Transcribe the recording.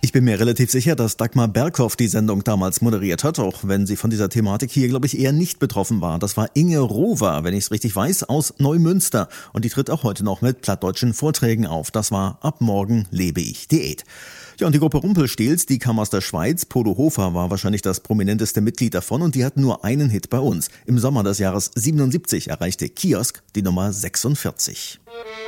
Ich bin mir relativ sicher, dass Dagmar Berghoff die Sendung damals moderiert hat, auch wenn sie von dieser Thematik hier, glaube ich, eher nicht betroffen war. Das war Inge Rover, wenn ich es richtig weiß, aus Neumünster. Und die tritt auch heute noch mit plattdeutschen Vorträgen auf. Das war Ab morgen lebe ich Diät. Ja, und die Gruppe Rumpelstilz, die kam aus der Schweiz. Polo Hofer war wahrscheinlich das prominenteste Mitglied davon und die hatten nur einen Hit bei uns. Im Sommer des Jahres 77 erreichte Kiosk die Nummer 46.